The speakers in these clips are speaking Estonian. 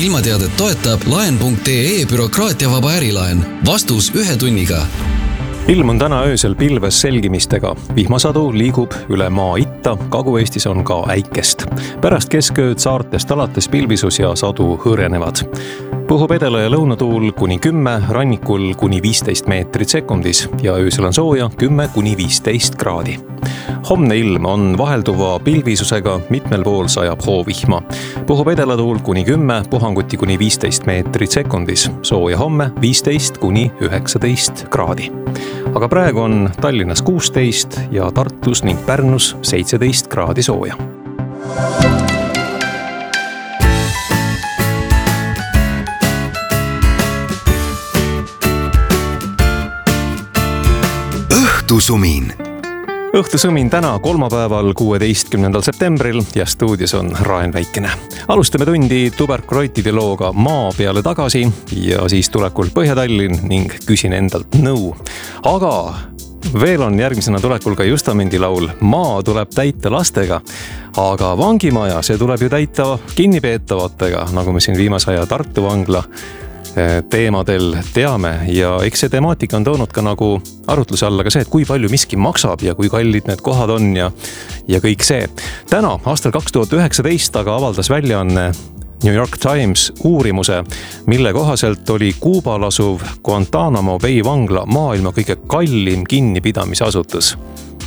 ilmateadet toetab laen.ee bürokraatiavaba ärilaen. Vastus 1 tunniga. Ilm on täna öösel pilves selgimistega. Vihmasadu liigub üle maa itta, Kagu-Eestis on ka äikest. Pärast keskööd saartest alates pilvisus ja sadu hõõrenevad. Puhub edela- ja lõunatuul kuni 10, rannikul kuni 15 meetrit sekundis ja öösel on sooja 10–15 kraadi. Homne ilm on vahelduva pilvisusega, mitmel pool sajab hoovihma. Puhub edalatuul kuni 10, puhanguti kuni 15 meetrit sekundis. Sooja homme 15–19 kraadi. Aga praegu on Tallinnas 16 ja Tartus ning Pärnus 17 kraadi sooja. Õhtusumin. Õhtusumin täna kolmapäeval 16. septembril ja stuudios on Raen Väikene. Alustame tundi tuberkuloitide looga Maa peale tagasi ja siis tulekul Põhja-Tallinn ning küsin endalt nõu. Aga veel on järgmisena tulekul ka Justamendi laul Maa tuleb täita lastega. Aga vangimaja, see tuleb ju täita kinnipeetavatega, nagu me siin viimase aja Tartu vangla teemadel teame ja eks see temaatika on toonud ka nagu arutluse alla ka see, et kui palju miski maksab ja kui kallid need kohad on ja kõik see. Täna, aastal 2019 aga avaldas väljaanne New York Times uurimuse, mille kohaselt oli Kuubal asuv Guantanamo Bay vangla maailma kõige kallim kinnipidamisasutus.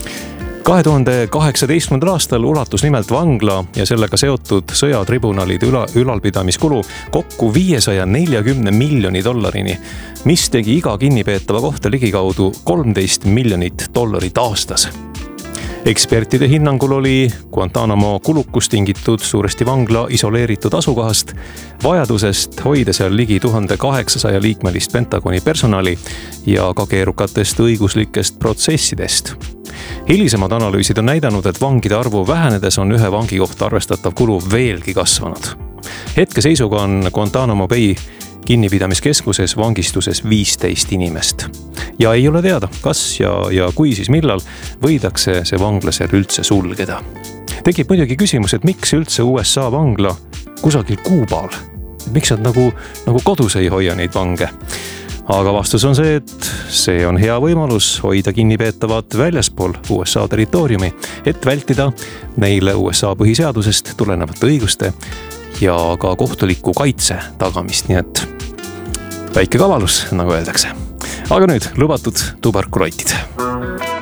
2018. aastal ulatus nimelt vangla ja sellega seotud sõjatribunalide ülalpidamiskulu kokku $540 miljonit, mis tegi iga kinnipeetava kohta ligikaudu $13 miljonit aastas. Ekspertide hinnangul oli Guantanamo kulukus tingitud suuresti vangla isoleeritud asukohast, vajadusest hoida seal ligi 1800 liikmelist Pentagoni personali ja ka keerukatest õiguslikest protsessidest. Hilisemad analüüsid on näidanud, et vangide arvu vähenedes on ühe vangi kohta arvestatav kulu veelgi kasvanud. Hetkeseisuga on Guantanamo Bay kinnipidamiskeskuses vangistuses 15 inimest. Ja ei ole teada, kas ja kui siis millal võidakse see vangla seal üldse sulgeda. Tekib muidugi küsimus, et miks üldse USA vangla kusagil Kuubal? Miks nad nagu kodus ei hoia neid vange? Aga vastus on see, et see on hea võimalus hoida kinnipeetavat väljaspool USA territooriumi, et vältida neile USA põhiseadusest tulenevat õiguste ja ka kohtuliku kaitse tagamist, nii et väike kavalus, nagu öeldakse. Aga nüüd lubatud tuberkuloitid.